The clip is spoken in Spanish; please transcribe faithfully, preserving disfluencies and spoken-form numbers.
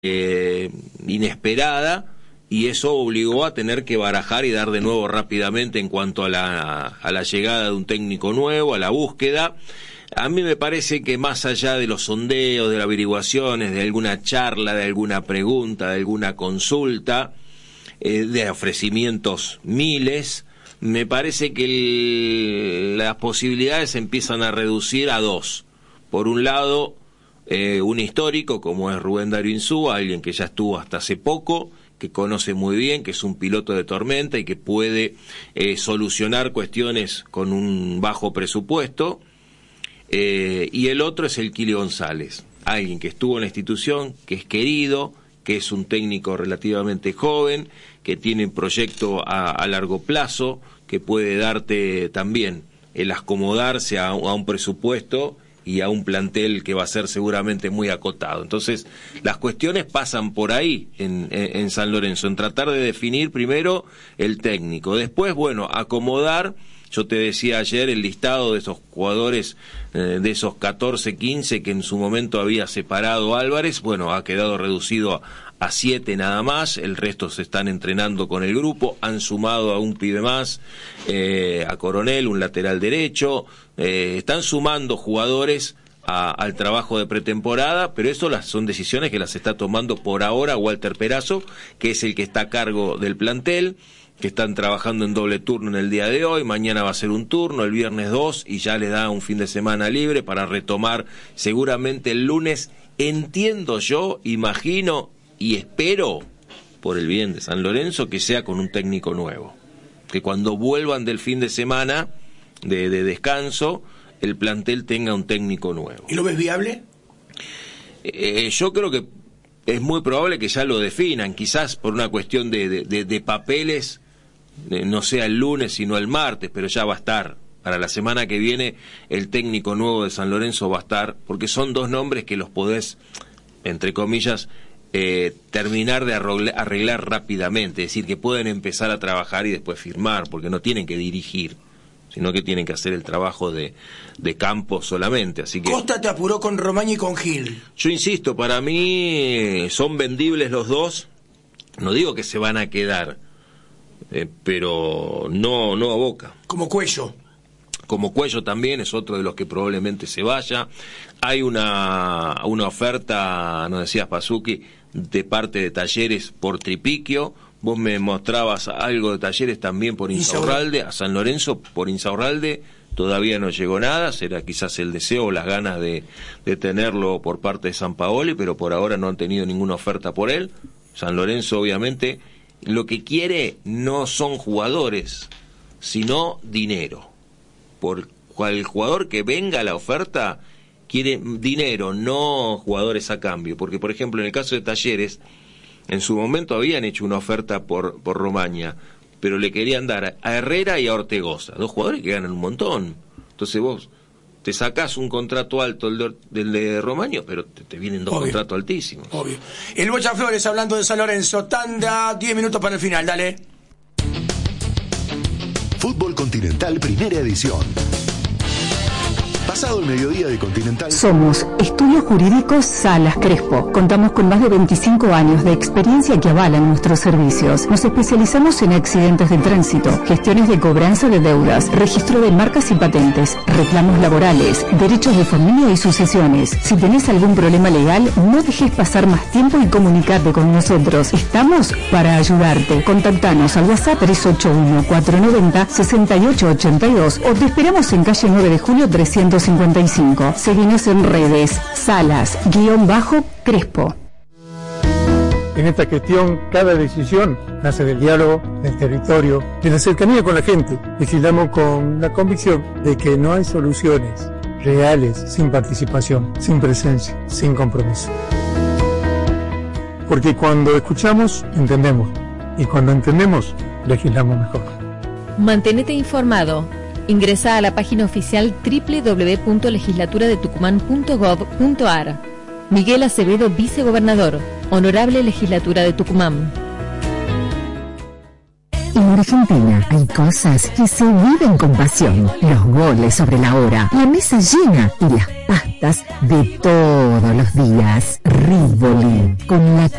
eh, inesperada, y eso obligó a tener que barajar y dar de nuevo rápidamente en cuanto a la, a la llegada de un técnico nuevo, a la búsqueda. A mí me parece que más allá de los sondeos, de las averiguaciones, de alguna charla, de alguna pregunta, de alguna consulta, eh, de ofrecimientos miles, me parece que el, las posibilidades se empiezan a reducir a dos. Por un lado, eh, un histórico como es Rubén Darío Insúa, alguien que ya estuvo hasta hace poco, que conoce muy bien, que es un piloto de tormenta y que puede eh, solucionar cuestiones con un bajo presupuesto, eh, y el otro es el Kili González, alguien que estuvo en la institución, que es querido, que es un técnico relativamente joven, que tiene un proyecto a, a largo plazo, que puede darte también el acomodarse a, a un presupuesto y a un plantel que va a ser seguramente muy acotado. Entonces, las cuestiones pasan por ahí en, en, en San Lorenzo, en tratar de definir primero el técnico. Después, bueno, acomodar, yo te decía ayer, el listado de esos jugadores, eh, de esos catorce, quince que en su momento había separado Álvarez, bueno, ha quedado reducido a, a siete nada más, el resto se están entrenando con el grupo, han sumado a un pibe más, eh, a Coronel, un lateral derecho, eh, están sumando jugadores a, al trabajo de pretemporada, pero eso las, son decisiones que las está tomando por ahora Walter Perazo, que es el que está a cargo del plantel, que están trabajando en doble turno en el día de hoy, mañana va a ser un turno, el viernes dos, y ya le da un fin de semana libre para retomar seguramente el lunes, entiendo yo, imagino y espero, por el bien de San Lorenzo, que sea con un técnico nuevo, que cuando vuelvan del fin de semana de, de descanso, el plantel tenga un técnico nuevo. ¿Y lo ves viable? Eh, yo creo que es muy probable que ya lo definan, quizás por una cuestión de, de, de, de papeles, de, no sea el lunes sino el martes, pero ya va a estar. Para la semana que viene el técnico nuevo de San Lorenzo va a estar, porque son dos nombres que los podés, entre comillas, eh, terminar de arreglar, arreglar rápidamente, es decir, que pueden empezar a trabajar y después firmar, porque no tienen que dirigir, sino que tienen que hacer el trabajo de, de campo solamente. Así que Costa te apuró con Romaña y con Gil. Yo insisto, para mí son vendibles los dos, no digo que se van a quedar, eh, pero no, no a Boca. Como Cuello. Como Cuello también es otro de los que probablemente se vaya. Hay una, una oferta, nos decías Pasuki, de parte de Talleres por Tripiquio. Vos me mostrabas algo de Talleres también por Insaurralde, a San Lorenzo por Insaurralde todavía no llegó nada, será quizás el deseo o las ganas de, de tenerlo por parte de Sampaoli, pero por ahora no han tenido ninguna oferta por él. San Lorenzo obviamente lo que quiere no son jugadores, sino dinero. Por cual jugador que venga a la oferta quiere dinero, no jugadores a cambio, porque por ejemplo en el caso de Talleres, en su momento habían hecho una oferta por, por Romaña, pero le querían dar a Herrera y a Ortegoza, dos jugadores que ganan un montón. Entonces vos te sacás un contrato alto el de, del de Romaña, pero te, te vienen dos Obvio. contratos altísimos. Obvio. El Bocha Flores hablando de San Lorenzo, tanda, diez minutos para el final, dale. Fútbol Continental, primera edición. Pasado el mediodía de Continental. Somos Estudios Jurídicos Salas Crespo. Contamos con más de veinticinco años de experiencia que avalan nuestros servicios. Nos especializamos en accidentes de tránsito, gestiones de cobranza de deudas, registro de marcas y patentes, reclamos laborales, derechos de familia y sucesiones. Si tenés algún problema legal, no dejes pasar más tiempo y comunicate con nosotros. Estamos para ayudarte. Contactanos al WhatsApp tres ocho uno, cuatro nueve cero, seis ocho ocho dos o te esperamos en calle nueve de julio trescientos cincuenta y cinco. Seguinos en redes, Salas, guión bajo, Crespo. En esta gestión, cada decisión nace del diálogo, del territorio, de la cercanía con la gente. Legislamos con la convicción de que no hay soluciones reales sin participación, sin presencia, sin compromiso. Porque cuando escuchamos, entendemos. Y cuando entendemos, legislamos mejor. Mantenete informado. Ingresa a la página oficial doble u doble u doble u punto legislatura de tucumán punto gov punto ar. Miguel Acevedo, vicegobernador. Honorable Legislatura de Tucumán. En Argentina hay cosas que se viven con pasión. Los goles sobre la hora, la mesa llena y las pastas de todos los días. Rivoli, con la